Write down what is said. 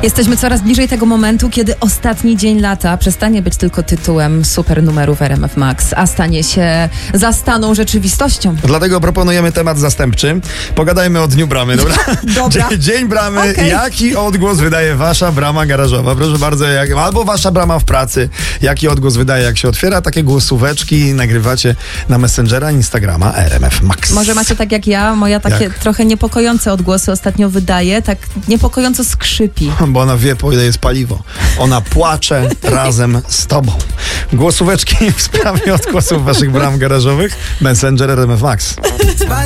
Jesteśmy coraz bliżej tego momentu, kiedy ostatni dzień lata przestanie być tylko tytułem super numerów RMF Max, a stanie się zastaną rzeczywistością. Dlatego proponujemy temat zastępczy. Pogadajmy o Dniu Bramy, dobra? Dobra. Dzień Bramy. Okay. Jaki odgłos wydaje wasza brama garażowa? Proszę bardzo, albo wasza brama w pracy. Jaki odgłos wydaje, jak się otwiera? Takie głosóweczki nagrywacie na Messengera, Instagrama RMF Max. Może macie tak jak ja, moja takie trochę niepokojące odgłosy ostatnio wydaje, tak niepokojąco skrzypi. Bo ona wie, po ile jest paliwo. Ona płacze razem z tobą. Głosóweczki w sprawie odgłosów waszych bram garażowych. Messenger RMF Max.